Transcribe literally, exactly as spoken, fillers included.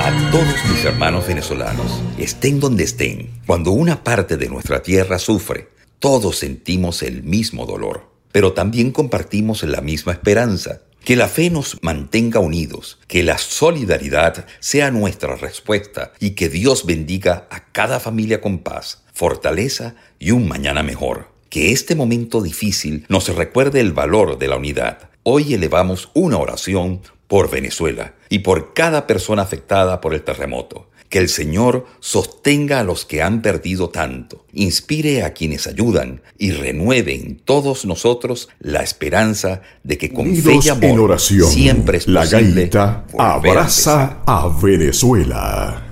A todos mis hermanos venezolanos, estén donde estén, cuando una parte de nuestra tierra sufre, todos sentimos el mismo dolor, pero también compartimos la misma esperanza. Que la fe nos mantenga unidos, que la solidaridad sea nuestra respuesta y que Dios bendiga a cada familia con paz, fortaleza y un mañana mejor. Que este momento difícil nos recuerde el valor de la unidad. Hoy elevamos una oración por Venezuela y por cada persona afectada por el terremoto. Que el Señor sostenga a los que han perdido tanto, inspire a quienes ayudan y renueve en todos nosotros la esperanza de que con fe y amor en oración, siempre es la posible gaita volver a abraza empezar. a Venezuela.